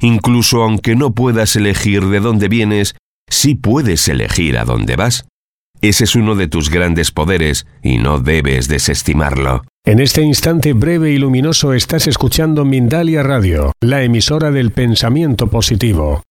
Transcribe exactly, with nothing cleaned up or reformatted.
Incluso aunque no puedas elegir de dónde vienes, sí puedes elegir a dónde vas. Ese es uno de tus grandes poderes y no debes desestimarlo. En este instante breve y luminoso estás escuchando Mindalia Radio, la emisora del pensamiento positivo.